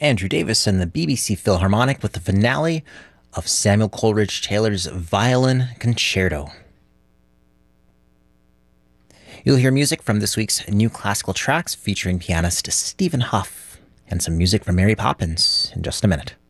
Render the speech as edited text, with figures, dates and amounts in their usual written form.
Andrew Davis and the BBC Philharmonic with the finale of Samuel Coleridge Taylor's Violin Concerto. You'll hear music from this week's New Classical Tracks featuring pianist Stephen Hough, and some music from Mary Poppins in just a minute.